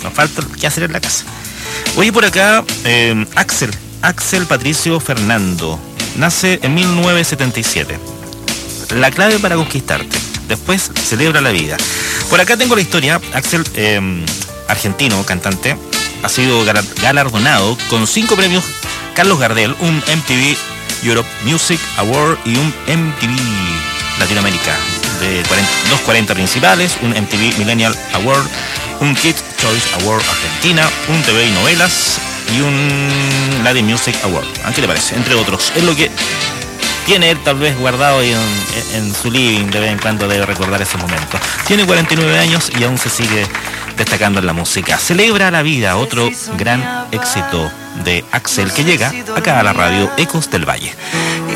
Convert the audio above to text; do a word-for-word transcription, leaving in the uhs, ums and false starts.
no falta qué hacer en la casa. Oye, por acá, eh, Axel, Axel Patricio Fernando, nace en mil novecientos setenta y siete. La clave para conquistarte. Después celebra la vida. Por acá tengo la historia. Axel, eh, argentino, cantante, ha sido galardonado con cinco premios Carlos Gardel, un M T V Europe Music Award y un M T V Latinoamérica de cuarenta, dos cuarenta principales, un M T V Millennial Award, un Kids Choice Award Argentina, un T V y novelas y un Latin Music Award. ¿Qué te parece? Entre otros. Es lo que tiene él tal vez guardado ahí en, en su living, de vez en cuando debe recordar ese momento. Tiene cuarenta y nueve años y aún se sigue destacando en la música. Celebra la vida, otro gran éxito de Axel que llega acá a la radio Ecos del Valle.